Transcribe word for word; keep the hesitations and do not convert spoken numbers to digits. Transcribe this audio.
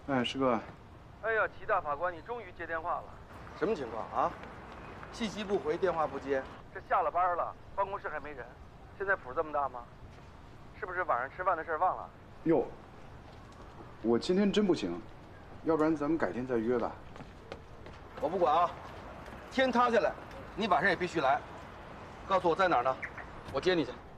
哎，师哥。 哎呀，齐大法官，你终于接电话了。 什么情况啊？信息不回，电话不接。 这下了班了，办公室还没人。现在谱这么大吗？是不是晚上吃饭的事忘了？ 哟，我今天真不行，要不然咱们改天再约吧。 我不管啊，天塌下来，你晚上也必须来。告诉我在哪儿呢，我接你去。